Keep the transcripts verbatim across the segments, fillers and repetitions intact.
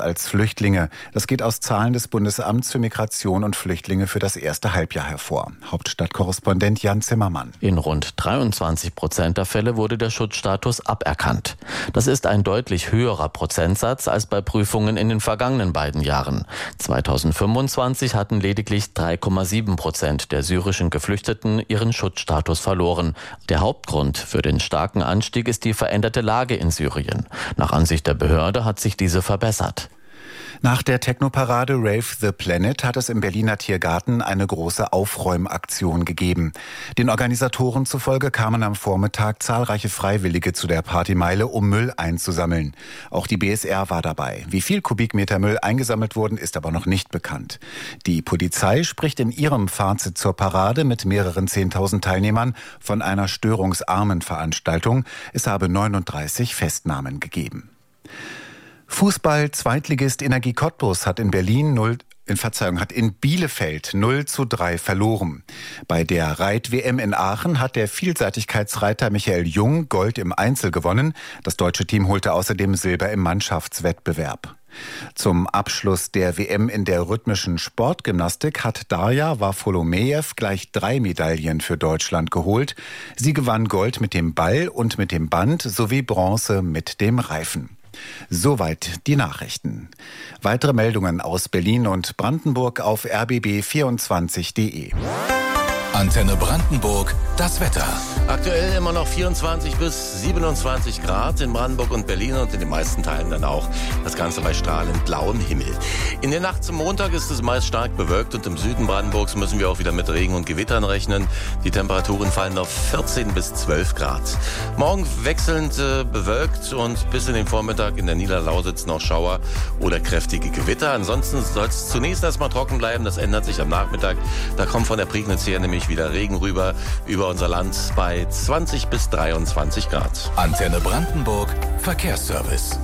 als Flüchtlinge. Das geht aus Zahlen des Bundesamts für Migration und Flüchtlinge für das erste Halbjahr hervor. Hauptstadtkorrespondent Jan Zimmermann. In rund dreiundzwanzig Prozent der Fälle wurde der Schutzstatus aberkannt. Das ist ein deutlich höherer Prozentsatz als bei Prüfungen in den vergangenen beiden Jahren. zweitausendfünfundzwanzig hatten lediglich drei Komma sieben Prozent der syrischen Geflüchteten ihren Schutzstatus verloren. Der Hauptgrund für den starken Anstieg ist die veränderte Lage in Syrien. Nach Ansicht der Behörde hat sich diese verbessert. Nach der Technoparade Rave the Planet hat es im Berliner Tiergarten eine große Aufräumaktion gegeben. Den Organisatoren zufolge kamen am Vormittag zahlreiche Freiwillige zu der Partymeile, um Müll einzusammeln. Auch die B S R war dabei. Wie viel Kubikmeter Müll eingesammelt wurden, ist aber noch nicht bekannt. Die Polizei spricht in ihrem Fazit zur Parade mit mehreren zehntausend Teilnehmern von einer störungsarmen Veranstaltung. Es habe neununddreißig Festnahmen gegeben. Fußball-Zweitligist Energie Cottbus hat in Berlin null, in Verzeihung, hat in Bielefeld null zu drei verloren. Bei der Reit-W M in Aachen hat der Vielseitigkeitsreiter Michael Jung Gold im Einzel gewonnen. Das deutsche Team holte außerdem Silber im Mannschaftswettbewerb. Zum Abschluss der W M in der rhythmischen Sportgymnastik hat Darja Wafolomejew gleich drei Medaillen für Deutschland geholt. Sie gewann Gold mit dem Ball und mit dem Band sowie Bronze mit dem Reifen. Soweit die Nachrichten. Weitere Meldungen aus Berlin und Brandenburg auf r b b vierundzwanzig punkt d e. Antenne Brandenburg, das Wetter. Aktuell immer noch vierundzwanzig bis siebenundzwanzig Grad in Brandenburg und Berlin und in den meisten Teilen dann auch das Ganze bei strahlend blauem Himmel. In der Nacht zum Montag ist es meist stark bewölkt und im Süden Brandenburgs müssen wir auch wieder mit Regen und Gewittern rechnen. Die Temperaturen fallen auf vierzehn bis zwölf Grad. Morgen wechselnd äh, bewölkt und bis in den Vormittag in der Niederlausitz noch Schauer oder kräftige Gewitter. Ansonsten soll es zunächst erstmal trocken bleiben. Das ändert sich am Nachmittag. Da kommt von der Prignitz her nämlich wieder Regen rüber über unser Land bei zwanzig bis dreiundzwanzig Grad. Antenne Brandenburg, Verkehrsservice.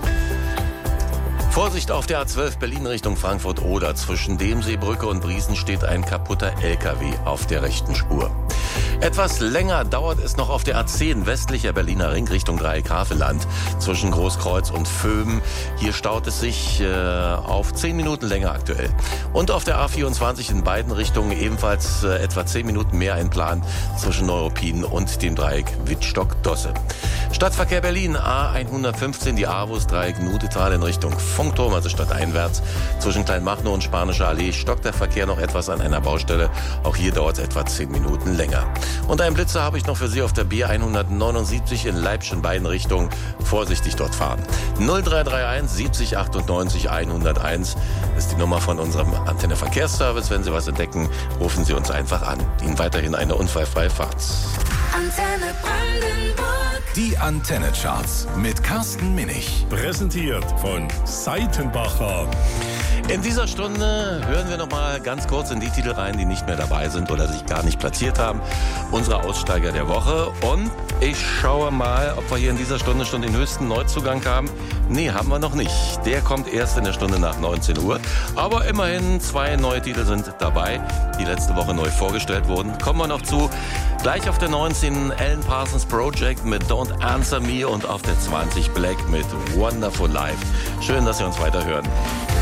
Vorsicht auf der A zwölf Berlin Richtung Frankfurt-Oder. Zwischen Demseebrücke und Briesen steht ein kaputter L K W auf der rechten Spur. Etwas länger dauert es noch auf der A zehn westlicher Berliner Ring Richtung Dreieck-Havelland zwischen Großkreuz und Vöben. Hier staut es sich äh, auf zehn Minuten länger aktuell. Und auf der A vierundzwanzig in beiden Richtungen ebenfalls äh, etwa zehn Minuten mehr einplant zwischen Neuruppin und dem Dreieck Wittstock-Dosse. Stadtverkehr Berlin A hundertfünfzehn, die Avus-Dreieck Nudetal in Richtung Funkturm, also stadteinwärts. Zwischen Kleinmachnow und Spanische Allee stockt der Verkehr noch etwas an einer Baustelle. Auch hier dauert es etwa zehn Minuten länger. Und einen Blitzer habe ich noch für Sie auf der B hundertneunundsiebzig in Leipzig in beiden Richtungen. Vorsichtig dort fahren. null drei drei eins siebzig achtundneunzig hunderteins ist die Nummer von unserem Antenne Verkehrsservice. Wenn Sie was entdecken, rufen Sie uns einfach an. Ihnen weiterhin eine unfallfreie Fahrt. Antenne Brandenburg. Die Antenne-Charts mit Carsten Minich. Präsentiert von Seitenbacher. In dieser Stunde hören wir noch mal ganz kurz in die Titel rein, die nicht mehr dabei sind oder sich gar nicht platziert haben. Unsere Aussteiger der Woche. Und ich schaue mal, ob wir hier in dieser Stunde schon den höchsten Neuzugang haben. Nee, haben wir noch nicht. Der kommt erst in der Stunde nach neunzehn Uhr. Aber immerhin zwei neue Titel sind dabei, die letzte Woche neu vorgestellt wurden. Kommen wir noch zu. Gleich auf der neunzehn Alan Parsons Project mit Don't Answer Me und auf der zwanzig Black mit Wonderful Life. Schön, dass Sie uns weiterhören.